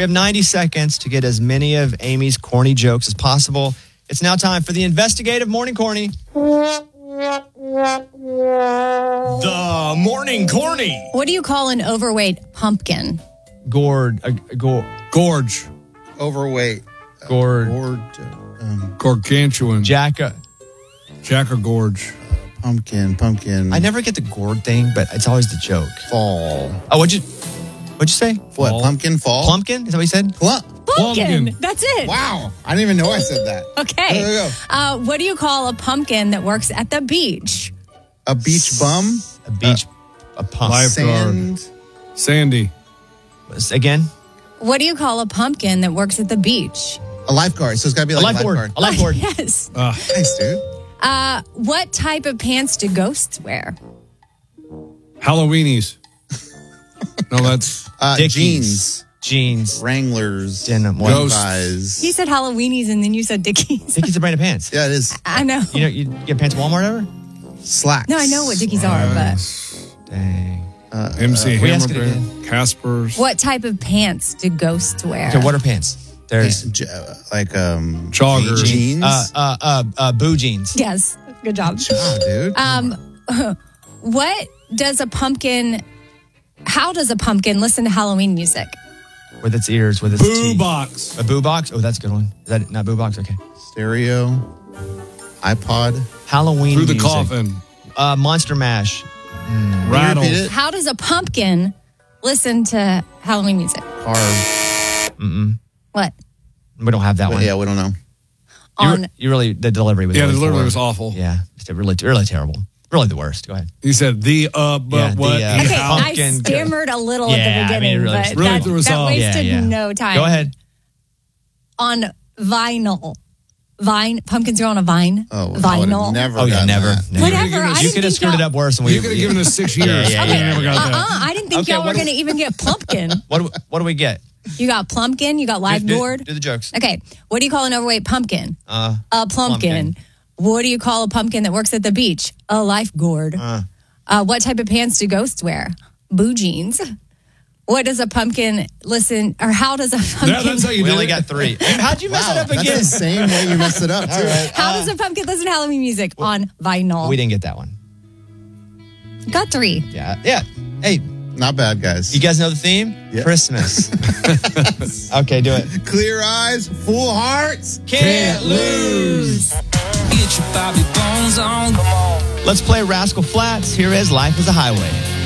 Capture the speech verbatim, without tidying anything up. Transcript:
We have ninety seconds to get as many of Amy's corny jokes as possible. It's now time for the investigative morning corny. The morning corny. What do you call an overweight pumpkin? Gourd. Uh, go, Gorge. Overweight. gourd. Gourd. Um, Gargantuan. Jack. Uh, Jack or Gorge. pumpkin. Pumpkin. I never get the gourd thing, but it's always the joke. Fall. Oh, what'd you, what'd you say? What? Fall. Pumpkin fall? Plumpkin? Is that what you said? Plum. Pumpkin. Pumpkin. That's it. Wow. I didn't even know I said that. Okay. There we go. Uh, what do you call a pumpkin that works at the beach? A beach bum. A beach. a pump. Lifeguard. Sand. Sandy. Again? What do you call a pumpkin that works at the beach? A lifeguard. So it's got to be A like lifeboard. a lifeguard. A lifeboard. Yes. Uh, Nice, dude. Uh, what type of pants do ghosts wear? Halloweenies. No, that's Uh, Dickies. jeans. Jeans. Wranglers. Denim. Ghost. Levi's. He said Halloweenies and then you said Dickies. Dickies a brand of pants. Yeah, it is. I know. You know, you get pants at Walmart ever? Slacks. No, I know what Dickies are, but Dang. Uh, M C we ask Hammer it Band, Casper's. what type of pants do ghosts wear? Okay, what are pants? There's J- uh, like um Jogger. jeans. uh, uh, uh, uh, boo jeans. Yes. Good job. Ah, dude. Um, what does a pumpkin, how does a pumpkin listen to Halloween music? With its ears, with its Boo teeth. box. A boo box? Oh, that's a good one. Is that not boo box? Okay. Stereo. iPod. Halloween Through the music. coffin. Uh, Monster Mash. Rattles. repeat it? How does a pumpkin listen to Halloween music? Carve. Mm-mm. What? We don't have that one. Yeah, we don't know. You, On re- you really, the delivery was Yeah, really the delivery poor. was awful. Yeah, it's really, really terrible. Really the worst. Go ahead. He said the uh, but Yeah, the, what? uh, He Okay, how- I pumpkin- stammered a little Yeah, at the I mean, beginning, it really- but really that, threw us that off. wasted Yeah, yeah. no time. Go ahead. On vinyl. Vine. Pumpkins are on a vine. Oh, I would vinyl. have never Oh, yeah, gotten never. that. never. Whatever. You could've- I You didn't could have think screwed y'all- it up worse than we You could have given us six years. Yeah, yeah, We yeah, never got Uh-uh. that. I didn't think Okay, y'all were what do- going to even get pumpkin. What do, what do we get? You got plumpkin. You got Do, live do- gourd. do the jokes. Okay. What do you call an overweight pumpkin? Uh, A plumpkin. Plumpkin. What do you call a pumpkin that works at the beach? A life gourd. Uh. Uh, what type of pants do ghosts wear? Boo jeans. What does a pumpkin listen, or how does a pumpkin, Yeah, that's how you we do only it. got three. How'd you mess Wow, it up that's again? the same way you messed it up, too. how does a pumpkin listen to Halloween music? On vinyl. We didn't get that one. Got three. Yeah. Yeah. Hey, Not bad, guys. you guys know the theme? Yeah. Christmas. Okay, do it. Clear eyes, full hearts. Can't lose. Get your Bobby Bones on. Let's play Rascal Flats. Here is Life is a Highway.